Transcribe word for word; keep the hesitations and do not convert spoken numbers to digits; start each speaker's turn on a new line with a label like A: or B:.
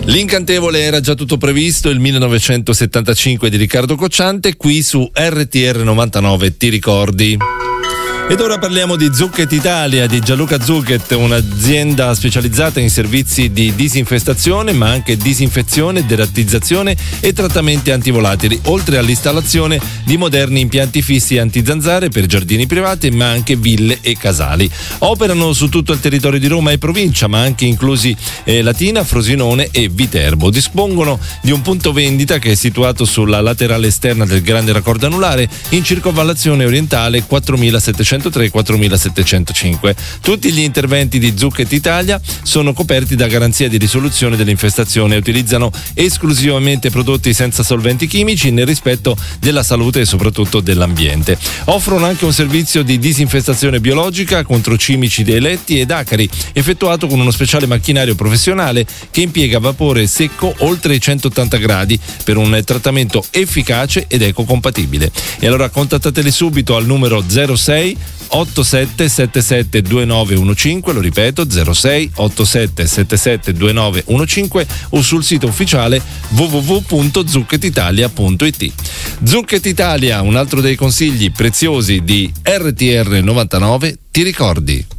A: L'incantevole era già tutto previsto, il millenovecentosettantacinque di Riccardo Cocciante, qui su R T R novantanove, ti ricordi? Ed ora parliamo di Zucchett Italia, di Gianluca Zucchett, un'azienda specializzata in servizi di disinfestazione, ma anche disinfezione, derattizzazione e trattamenti antivolatili, oltre all'installazione di moderni impianti fissi antizanzare per giardini privati, ma anche ville e casali. Operano su tutto il territorio di Roma e provincia, ma anche inclusi eh, Latina, Frosinone e Viterbo. Dispongono di un punto vendita che è situato sulla laterale esterna del grande raccordo anulare, in circonvallazione orientale quattromilasettecentotre quattromilasettecentocinque. Tutti gli interventi di Zucchett Italia sono coperti da garanzia di risoluzione dell'infestazione e utilizzano esclusivamente prodotti senza solventi chimici nel rispetto della salute e soprattutto dell'ambiente. Offrono anche un servizio di disinfestazione biologica contro cimici dei letti ed acari, effettuato con uno speciale macchinario professionale che impiega vapore secco oltre i centottanta gradi per un trattamento efficace ed ecocompatibile. E allora contattateli subito al numero zero sei otto sette sette sette due nove uno cinque, lo ripeto zero sei otto sette sette sette due nove uno cinque, o sul sito ufficiale w w w punto zucchett italia punto i t. Zucchett Italia, un altro dei consigli preziosi di R T R novantanove, ti ricordi?